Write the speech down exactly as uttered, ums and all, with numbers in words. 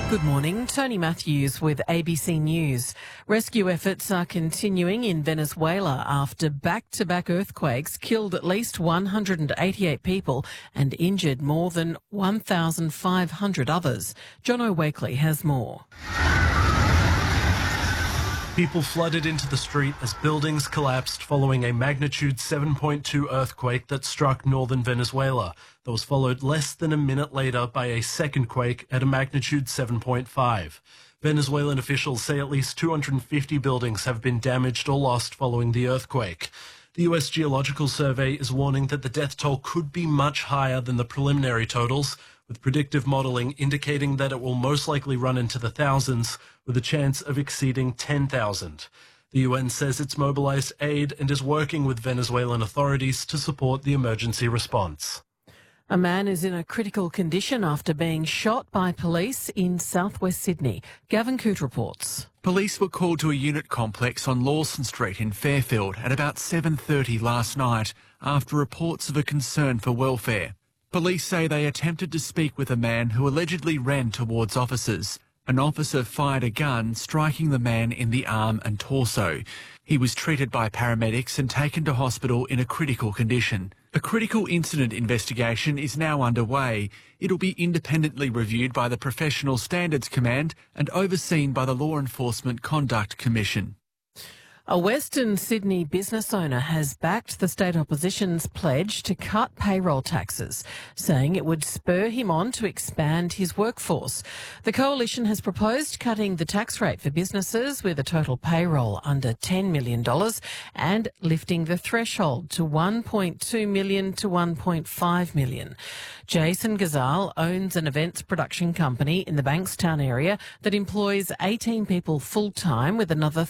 Good morning, Tony Matthews with A B C News. Rescue efforts are continuing in Venezuela after back-to-back earthquakes killed at least one hundred eighty-eight people and injured more than one thousand five hundred others. John O'Wakely has more. People flooded into the street as buildings collapsed following a magnitude seven point two earthquake that struck northern Venezuela. That was followed less than a minute later by a second quake at a magnitude seven point five. Venezuelan officials say at least two hundred fifty buildings have been damaged or lost following the earthquake. The U S Geological Survey is warning that the death toll could be much higher than the preliminary totals, with predictive modelling indicating that it will most likely run into the thousands, with a chance of exceeding ten thousand. The U N says it's mobilised aid and is working with Venezuelan authorities to support the emergency response. A man is in a critical condition after being shot by police in southwest Sydney. Gavin Coote reports. Police were called to a unit complex on Lawson Street in Fairfield at about seven thirty last night after reports of a concern for welfare. Police say they attempted to speak with a man who allegedly ran towards officers. An officer fired a gun, striking the man in the arm and torso. He was treated by paramedics and taken to hospital in a critical condition. A critical incident investigation is now underway. It'll be independently reviewed by the Professional Standards Command and overseen by the Law Enforcement Conduct Commission. A Western Sydney business owner has backed the state opposition's pledge to cut payroll taxes, saying it would spur him on to expand his workforce. The coalition has proposed cutting the tax rate for businesses with a total payroll under ten million dollars and lifting the threshold to one point two million dollars to one point five million dollars. Jason Gazal owns an events production company in the Bankstown area that employs eighteen people full-time with another